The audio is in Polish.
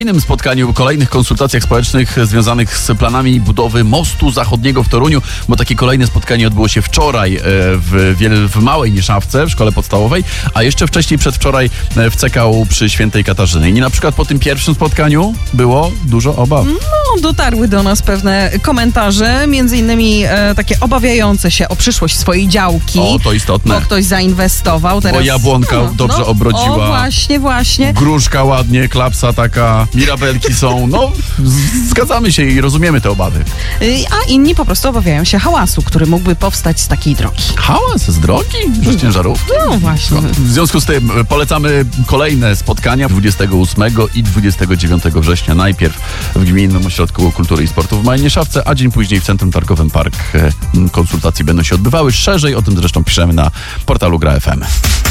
W innym spotkaniu, kolejnych konsultacjach społecznych związanych z planami budowy mostu zachodniego w Toruniu, bo takie kolejne spotkanie odbyło się wczoraj w Małej Nieszawce, w szkole podstawowej, a jeszcze wcześniej, przedwczoraj w CKU przy Świętej Katarzyny. I na przykład po tym pierwszym spotkaniu było dużo obaw. No, dotarły do nas pewne komentarze, między innymi takie obawiające się o przyszłość swojej działki. O, to istotne. Bo ktoś zainwestował. Teraz, bo jabłonka dobrze obrodziła. O, właśnie. Gruszka ładnie, klapsa taka, mirabelki są. No, zgadzamy się i rozumiemy te obawy. A inni po prostu obawiają się hałasu, który mógłby powstać z takiej drogi. Hałas z drogi? Że ciężarówki? No właśnie. W związku z tym polecamy kolejne spotkania 28 i 29 września. Najpierw w Gminnym Ośrodku Kultury i Sportu w Małej Nieszawce, a dzień później w Centrum Targowym Park konsultacje będą się odbywały. Szerzej o tym zresztą piszemy na portalu Gra FM.